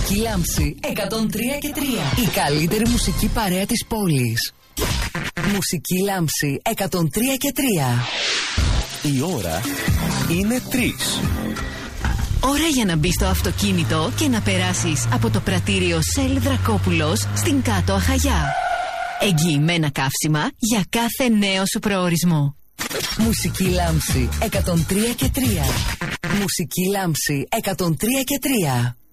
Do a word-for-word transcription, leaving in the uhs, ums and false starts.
Μουσική Λάμψη εκατόν τρία και τρία. Η καλύτερη μουσική παρέα της πόλης. Μουσική Λάμψη εκατόν τρία και τρία. Η ώρα είναι τρεις. Ώρα για να μπεις στο αυτοκίνητο και να περάσεις από το πρατήριο Σελ Δρακόπουλος στην Κάτω Αχαγιά. Εγγυημένα καύσιμα για κάθε νέο σου προορισμό. Μουσική Λάμψη εκατόν τρία και τρία. Μουσική Λάμψη εκατόν τρία και τρία.